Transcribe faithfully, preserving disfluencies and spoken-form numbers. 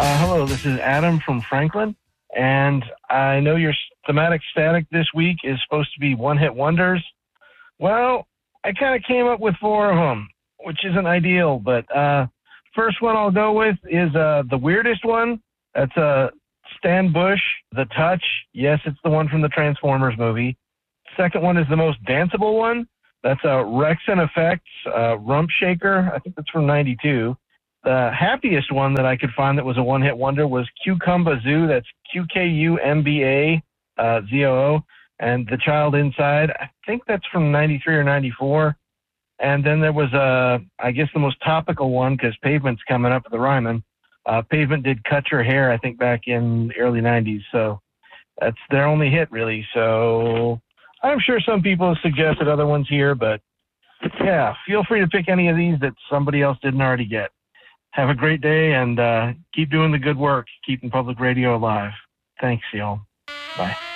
Uh, hello, this is Adam from Franklin, and I know your thematic static this week is supposed to be one-hit wonders. Well, I kind of came up with four of them, which isn't ideal, but uh, first one I'll go with is uh, the weirdest one. That's uh, Stan Bush, The Touch. Yes, it's the one from the Transformers movie. Second one is the most danceable one. That's uh, Rex and Effects, uh, Rump Shaker. I think that's from ninety-two. The happiest one that I could find that was a one-hit wonder was Cucumba Zoo. That's Q K U M B A uh, Z O O. And The Child Inside. I think that's from ninety-three or ninety-four. And then there was, a, I guess, the most topical one, because Pavement's coming up with the Ryman. Uh, Pavement did Cut Your Hair, I think, back in the early nineties. So that's their only hit, really. So I'm sure some people have suggested other ones here, but yeah, feel free to pick any of these that somebody else didn't already get. Have a great day, and uh, keep doing the good work, keeping public radio alive. Thanks, y'all. Bye.